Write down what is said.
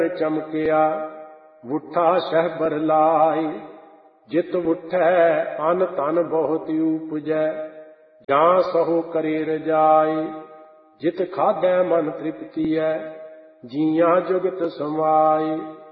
ਚਮਕਿਆ ਵੁੱਠਾ ਸ਼ਹਿਬਰ ਲਾਈ। ਜਿਤ ਵੁੱਠੈ ਅਨ ਧਨ ਬਹੁਤ ਉਪਜੈ ਜਾਂ ਸਹੋ ਕਰੇ ਰਜਾਈ। ਜਿਤ ਖਾਧੈ ਮਨ ਤ੍ਰਿਪਤੀਐ ਜੀਆਂ ਜੁਗਤ ਸਮਾਈ।